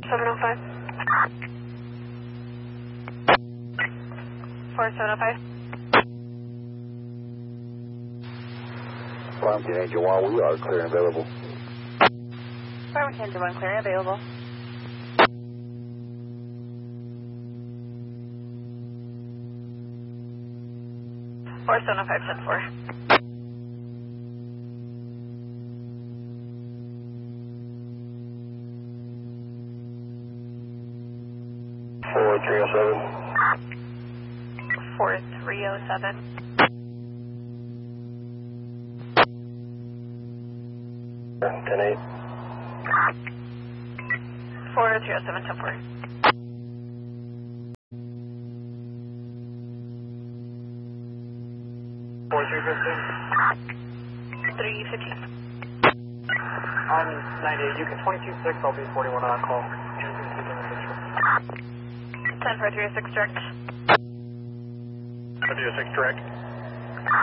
4705. 4705. Farm Team Angel 1, we are clear and available. Farm Team Angel 1, clear and available. Four 705 10-4. 4307. 4307. 10-8. 4307 10-4. 315. On 98, you can 22-6, I'll be 41 on call. 10-4 306 direct. 306 direct.